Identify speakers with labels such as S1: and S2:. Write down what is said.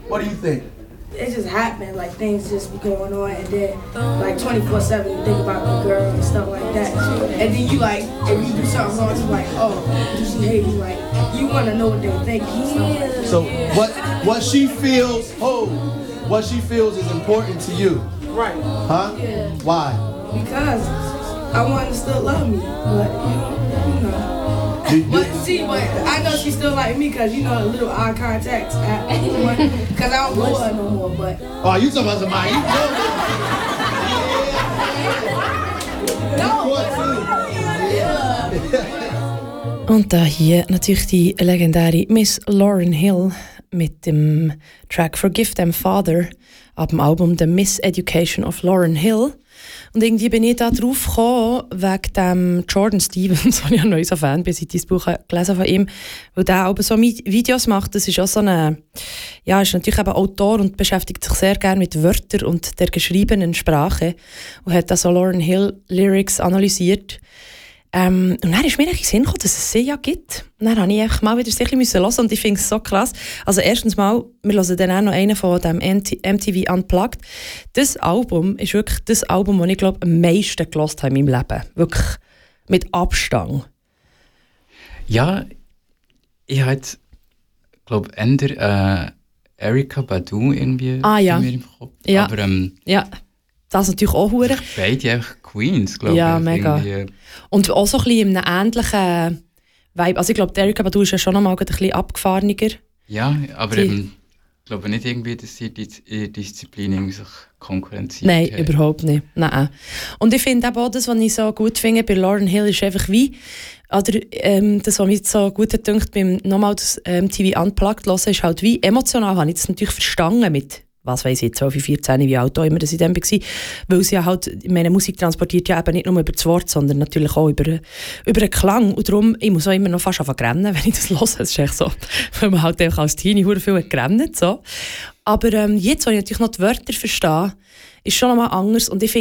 S1: What do you think?
S2: It just happened, like things just be going on, and then like 24/7 you think about the girl and stuff like that, and then you like, if you do something wrong, you like, oh, she hate you, like you want to know what they think and stuff like that.
S1: So what she feels, what she feels is important to you,
S2: Right?
S1: huh?
S2: Yeah.
S1: Why?
S2: Because I want her to still love me, but you know. But I know she still like me because, you know, a little eye contact. Because I don't know her no more, but...
S1: Oh, you talking about somebody?
S3: Und da hier natürlich die legendäre Miss Lauryn Hill mit dem Track Forgive Them Father ab dem Album The Miseducation of Lauryn Hill. Und irgendwie bin ich da drauf gekommen, wegen dem Jordan Stevens, wo ich ein neuer Fan bin, seit ich das Buch gelesen von ihm, weil der auch so Videos macht. Das ist auch so eine, ja, ist natürlich eben Autor und beschäftigt sich sehr gerne mit Wörtern und der geschriebenen Sprache und hat da so Lauryn Hill Lyrics analysiert. Und dann ist mir eigentlich Sinn gekommen, dass es sie ja gibt. Und dann musste ich einfach mal wieder ein bisschen hören und ich finde es so krass. Also erstens mal, wir hören dann auch noch einen von dem MTV Unplugged. Das Album ist wirklich das Album, das ich glaube am meisten gehört habe in meinem Leben. Wirklich mit Abstand.
S4: Ja, ich habe jetzt, glaube ich, Erykah Badu irgendwie
S3: ja.
S4: in mir im Kopf.
S3: Ja.
S4: Aber,
S3: ja. Das ist natürlich auch hure.
S4: Beide einfach Queens, glaube ich.
S3: Ja, mega. Und auch so ein bisschen in einem ähnlichen Vibe. Also ich glaube, Erykah Badu ist ja schon noch mal ein bisschen abgefahrener.
S4: Ja, aber ich glaube nicht irgendwie, dass sie die Disziplin irgendwie sich konkurrenziert.
S3: Nein, überhaupt nicht. Nein. Und ich finde auch das, was ich so gut finde bei Lauryn Hill, ist einfach wie, oder das, was mich so gut gedacht beim nochmal das TV Unplugged hören, ist halt wie emotional, habe ich das natürlich verstanden mit, was weiss ich, 12, 14, wie alt auch immer das in dem war, weil sie ja halt, meine Musik transportiert ja eben nicht nur über das Wort, sondern natürlich auch über den Klang. Und darum, ich muss auch immer noch fast anfangen rennen, wenn ich das höre. Das ist echt so, weil man halt einfach als Teenie verdammt viel gerannt so. Aber jetzt, wo ich natürlich noch die Wörter verstehe, ist schon noch mal anders. Und ich finde,